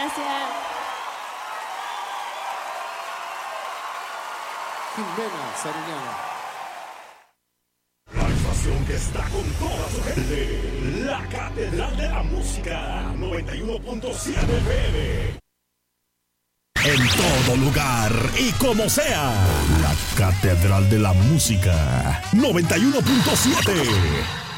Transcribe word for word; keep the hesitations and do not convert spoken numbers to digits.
gracias. Jimena Sariñana. La estación que está con toda su gente. La Catedral de la Música. noventa y uno punto siete F M. En todo lugar y como sea. La Catedral de la Música. noventa y uno punto siete.